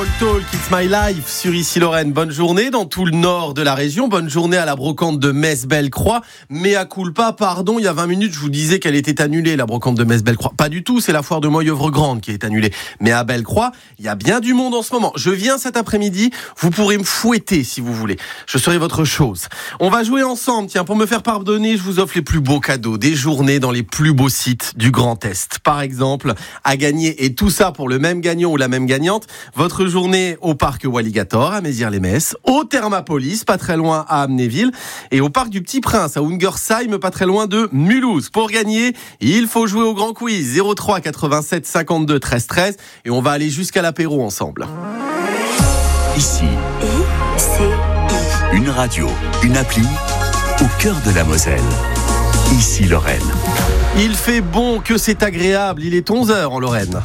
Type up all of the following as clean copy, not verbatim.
Talk, It's My Life sur Ici Lorraine. Bonne journée dans tout le nord de la région. Bonne journée à la brocante de Metz-Belle-Croix. Mea culpa, pardon, il y a 20 minutes, je vous disais qu'elle était annulée, la brocante de Metz-Belle-Croix. Pas du tout, c'est la foire de Moyeuvre-Grande qui est annulée. Mais à Belle-Croix, il y a bien du monde en ce moment. Je viens cet après-midi, vous pourrez me fouetter si vous voulez. Je serai votre chose. On va jouer ensemble, tiens, pour me faire pardonner, je vous offre les plus beaux cadeaux, des journées dans les plus beaux sites du Grand Est. Par exemple, à gagner, et tout ça pour le même gagnant ou la même gagnante, votre journée au parc Walligator à Mézières-les-Messes, au Thermapolis, pas très loin à Amnéville, et au parc du Petit Prince à Ungersheim, pas très loin de Mulhouse. Pour gagner, il faut jouer au grand quiz 03 87 52 13 13 et on va aller jusqu'à l'apéro ensemble. Ici, une radio, une appli au cœur de la Moselle. Ici Lorraine. Il fait bon, que c'est agréable, il est 11h en Lorraine.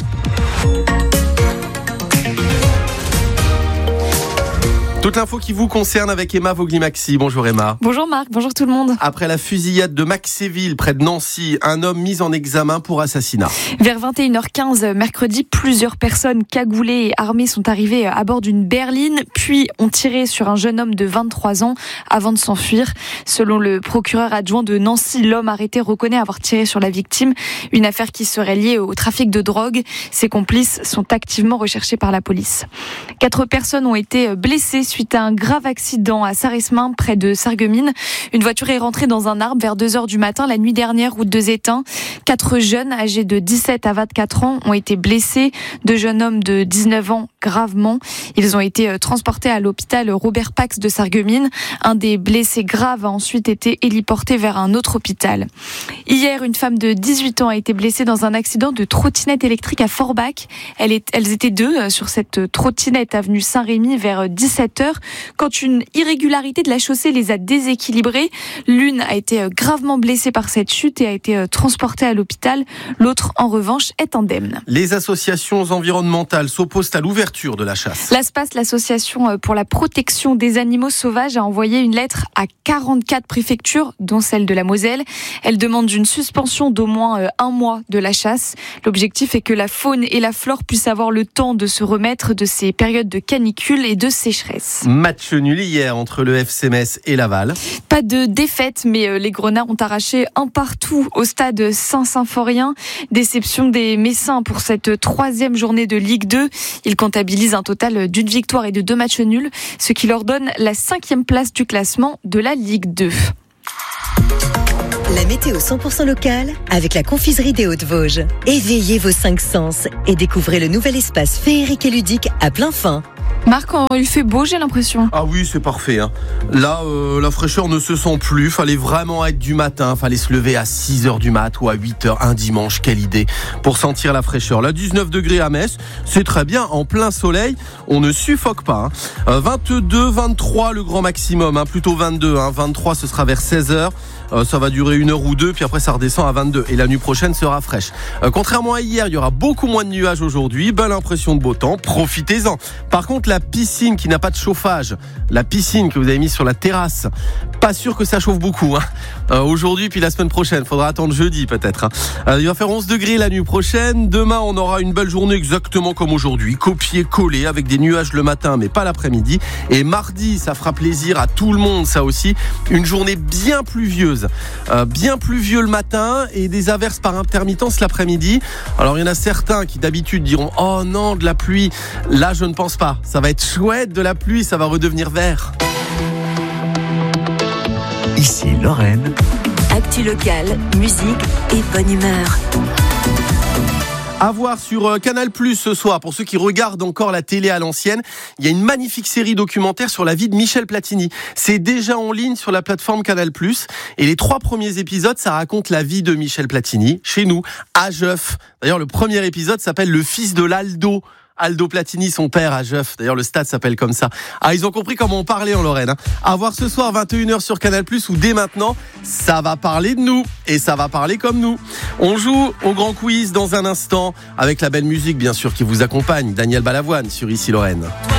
Toute l'info qui vous concerne avec Emma Vogli-Maxi. Bonjour Emma. Bonjour Marc, bonjour tout le monde. Après la fusillade de Maxéville près de Nancy, un homme mis en examen pour assassinat. Vers 21h15 mercredi, plusieurs personnes cagoulées et armées sont arrivées à bord d'une berline, puis ont tiré sur un jeune homme de 23 ans avant de s'enfuir. Selon le procureur adjoint de Nancy, l'homme arrêté reconnaît avoir tiré sur la victime, une affaire qui serait liée au trafic de drogue. Ses complices sont activement recherchés par la police. 4 personnes ont été blessées suite à un grave accident à Sarresmin, près de Sarreguemines. Une voiture est rentrée dans un arbre vers 2h du matin la nuit dernière, route de Zétain. 4 jeunes âgés de 17 à 24 ans ont été blessés. 2 jeunes hommes de 19 ans gravement. Ils ont été transportés à l'hôpital Robert Pax de Sarreguemines. Un des blessés graves a ensuite été héliporté vers un autre hôpital. Hier, une femme de 18 ans a été blessée dans un accident de trottinette électrique à Forbach. Elles étaient 2 sur cette trottinette avenue Saint-Rémy vers 17h. Quand une irrégularité de la chaussée les a déséquilibrés. L'une a été gravement blessée par cette chute et a été transportée à l'hôpital. L'autre, en revanche, est indemne. Les associations environnementales s'opposent à l'ouverture de la chasse. L'ASPAS, l'association pour la protection des animaux sauvages, a envoyé une lettre à 44 préfectures, dont celle de la Moselle. Elle demande une suspension d'au moins 1 mois de la chasse. L'objectif est que la faune et la flore puissent avoir le temps de se remettre de ces périodes de canicule et de sécheresse. Match nul hier entre le FC Metz et Laval. Pas de défaite, mais les Grenats ont arraché un partout au stade Saint-Symphorien. Déception des Messins pour cette 3e journée de Ligue 2. Ils comptabilisent un total d'1 victoire et de 2 matchs nuls, ce qui leur donne la 5e place du classement de la Ligue 2. La météo 100% locale avec la confiserie des Hauts-de-Vosges. Éveillez vos 5 sens et découvrez le nouvel espace féerique et ludique à plein fin. Marc, il fait beau, j'ai l'impression. Ah oui, c'est parfait. Là, la fraîcheur ne se sent plus. Fallait vraiment être du matin. Fallait se lever à 6h du mat ou à 8h un dimanche. Quelle idée pour sentir la fraîcheur. Là, 19 degrés à Metz, c'est très bien. En plein soleil, on ne suffoque pas. 22, 23 le grand maximum. Plutôt 22. 23, ce sera vers 16h. Ça va durer 1 heure ou 2, puis après ça redescend à 22. Et la nuit prochaine sera fraîche. Contrairement à hier, il y aura beaucoup moins de nuages aujourd'hui. Belle impression de beau temps, profitez-en. Par contre, la piscine qui n'a pas de chauffage, la piscine que vous avez mise sur la terrasse, pas sûr que ça chauffe beaucoup. Aujourd'hui, puis la semaine prochaine, faudra attendre jeudi peut-être. Il va faire 11 degrés la nuit prochaine. Demain, on aura une belle journée exactement comme aujourd'hui, copier-coller avec des nuages le matin, mais pas l'après-midi. Et mardi, ça fera plaisir à tout le monde, ça aussi. Une journée bien pluvieuse. Bien pluvieux le matin et des averses par intermittence l'après-midi. Alors il y en a certains qui d'habitude diront « Oh non, de la pluie ». Là, je ne pense pas. Ça va être chouette de la pluie, ça va redevenir vert. Ici Lorraine. Actu locale, musique et bonne humeur. À voir sur Canal+ ce soir, pour ceux qui regardent encore la télé à l'ancienne, il y a une magnifique série documentaire sur la vie de Michel Platini. C'est déjà en ligne sur la plateforme Canal+. Et les 3 premiers épisodes, ça raconte la vie de Michel Platini, chez nous, à Jeuf. D'ailleurs, le premier épisode s'appelle « Le fils de l'Aldo ». Aldo Platini, son père à Jeuf. D'ailleurs, le stade s'appelle comme ça. Ils ont compris comment on parlait en Lorraine. À voir ce soir, 21h sur Canal+, où dès maintenant, ça va parler de nous. Et ça va parler comme nous. On joue au grand quiz dans un instant, avec la belle musique, bien sûr, qui vous accompagne. Daniel Balavoine sur Ici Lorraine.